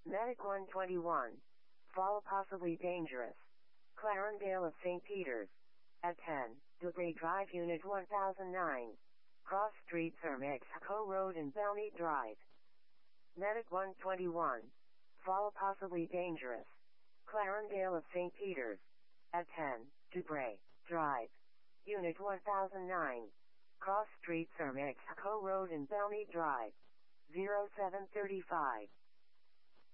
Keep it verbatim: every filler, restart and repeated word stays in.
Medic one twenty-one. Fall possibly dangerous. Clarendale of Saint Peters. At ten, Debris Drive Unit one thousand nine. Cross Street Sir Mexico Road and Belmead Drive. Medic one twenty-one. Fall possibly dangerous. Clarendale of Saint Peters. At ten, Debris Drive. Unit one thousand nine. Cross Street Sir Mexico Road and Belmead Drive. zero seven three five.